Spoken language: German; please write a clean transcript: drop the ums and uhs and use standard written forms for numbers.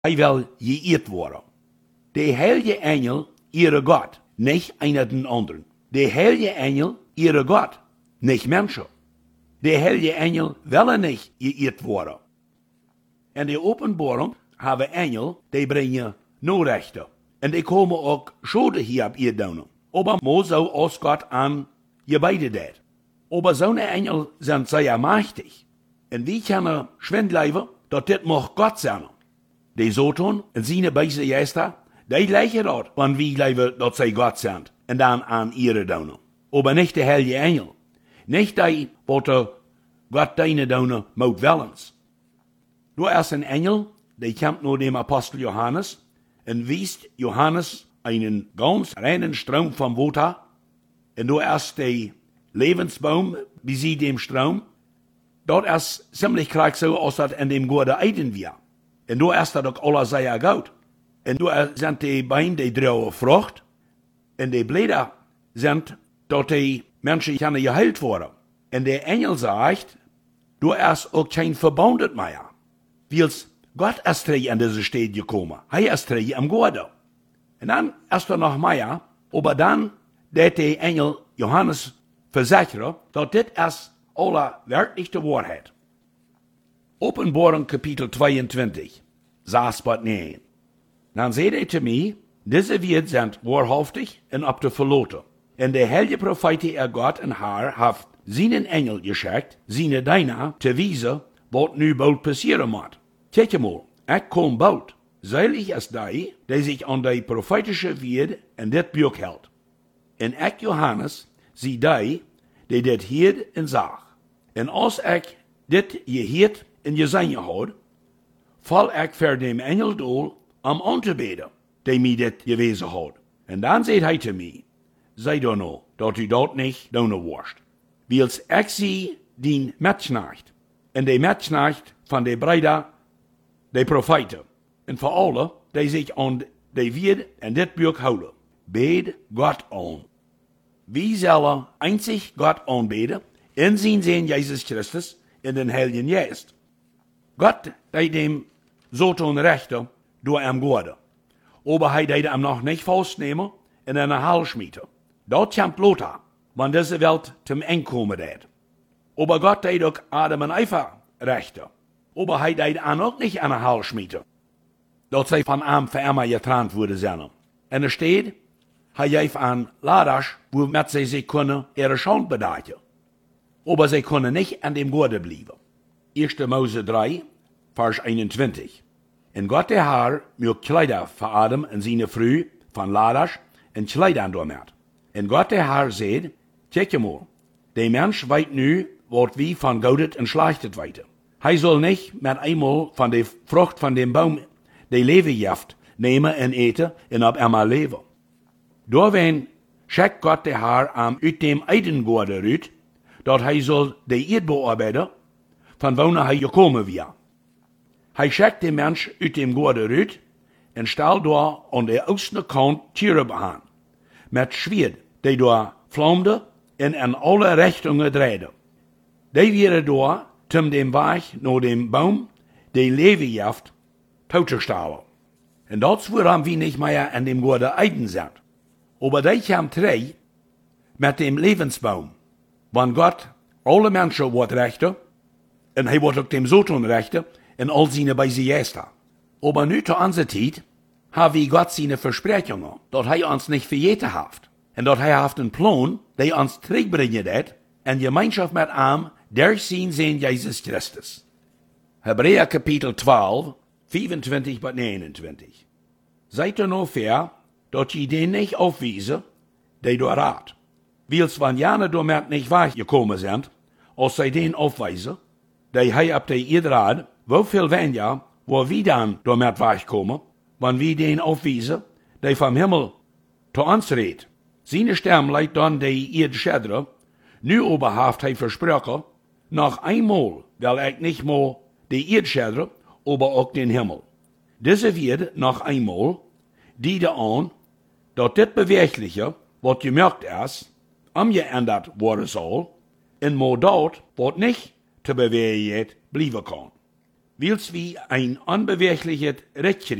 Hij wil geëerd worden. De heilige Engel, ihre Gott, nicht einer den anderen. De heilige Engel, ihre Gott, nicht Menschen. De heilige Engel willen nicht geëerd worden. In de openbaring hebben Engel, die brengen no rechten. En die komen ook schulden hier op ihr doen. Aber mo zo als Gott an je beide deed. Aber zo'n Engel sind sehr mächtig. En wie kunnen schwindlijven, dat dit mag Gott zijn. Die Satan en zijn beise Geister, die lijken dat, van wie leven dat zij Gott zijn. En dan aan ihre doen. Aber nicht de heilige Engel. Nicht die, wat Gott deine doen moet wellens. Du erst ein Engel, der kommt nur dem Apostel Johannes und wies Johannes einen ganz reinen Strom vom Wasser. Und du erst der Lebensbaum besiegt dem Strom. Dort erst ziemlich gleich so, als das in dem Gute Eiden wir. Und du erst das auch alles sehr gut. Und du sind die Beine, die draue Frucht. Und die Blätter sind, dort die Menschen können geheilt worden. Und der Engel sagt, du erst auch kein Verbundet mehr. Wils Gott ist in diese Stadt gekommen. Er ist am Gorde. Und dann ist noch mehr, aber dann, der Engel Johannes versichert, dass das alle wirkliche Wahrheit. Openbaring Kapitel 22, 6 bis 9. Dann seht ihr zu mir, diese Werte sind wahrhaftig und ab der Verloten. Und der heilige Prophet, Gott und Herr, hat seinen Engel geschickt, seine Diener, zu wiesen, was nu bald passieren muss. Kijk mal, ik kom bald. Selig ist die, die sich an die prophetische Werte in dit Buch hält. En ik, Johannes, zie die dit hierd en zag. En als ik dit geheerd en gezien had, val ik voor dem Engel doel am aan te beden, die mij dit gewezen had. En dan zei hij te mij, zei dan nou, dat u dat niet doen worst. Wils ik zie die Metsknecht, en die Metsknecht van de Brüder, de profeten, en voor alle, die zich aan de Werte en dit Buch houden. Bid Gott aan. Wie zullen einzig Gott aanbeden, in zijn Sohn Jesus Christus, in den Heiligen Geist. Gott, die dem Satan rechte, door hem Gorde. Aber hij deed hem nog niet vastnemen in een Hall schmieden. Dat komt Lothar, want deze Welt zum Endkomen deed. Aber Gott deed ook Adam en Eva rechte. Aber hij deed aan ook niet aan een Hall schmieden. Dat zij van hem voor immer getrennt worden zijn. En er steht, hij geeft aan Ladasch, womit zij zich kunnen ihre Schuld bedagen. Aber zij kunnen niet aan dem Gorde blijven. 1. Mose 3, Vers 21. En Gott der Herr mögt Kleider für Adam en seine Früh von Ladasch en Kleidern damit. En Gott der Herr sagt, kijk mal, der Mensch weet nu, wat wie von Goudet en Schlechtet weten. Hij soll nicht met einmal von der Frucht von dem Baum, der Leben gibt, nehmen en eten en op einmal leben. Doorwen schickt Gott der Herr uit dem Eidengorde uit, dat hij soll de Erd bearbeiten, von wo hij gekommen wir. Hij schickt den Mensch uit dem Gorde uit en stel door aan de oostelijke kant Tiere behaan, met Schwert, die door vlamde en in alle richtingen draaide. Die werden door, zum dem Weg naar dem Baum, die Leben jaft, totzustellen. En dat waarom wir nicht mehr in dem Gorde Eiden sind. Aber die kam drei mit dem Lebensbaum. Wann Gott alle Menschen wat rechte, en hij wordt ook dem Satan rechte, en al seine beise Geister. Aber nu zu unserer Zeit, haben wir Gott seine Versprechungen, dat hij uns nicht vergeten hat. En dat hij heeft een plan, die uns terugbrengen dat, in Gemeinschaft mit ihm, durch sein Sohn Jesus Christus. Hebräer Kapitel 12, 25 bis 29. Seid er noch fair, dat je den nicht aufwiesen, die door raad. Wils wann jane damit nicht weggekommen sind, als zij den aufweisen, die hij op de Ierdraad, woveel weniger, wo wir dann damit wegkommen, wann wir den aufwiesen, die vom Himmel zu uns redt. Seine Stem leidt dann die Erde schädre, nu aber haft hij versprochen, noch einmal will ich nicht mal die Erde schädre, aber auch den Himmel. Diese wird noch einmal, die da an, dat dit Bewegliche, wat gemerkt ist, geändert worden soll, in mo dat, wat nicht zu bewegen blijven kan. Wils wie ein unbewegliches Rädchen